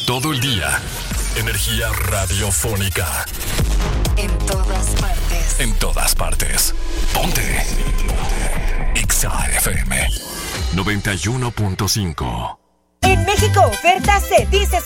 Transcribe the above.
Todo el día. Energía radiofónica. En todas partes. En todas partes. Ponte. Exa FM 91.5. En México, oferta se dice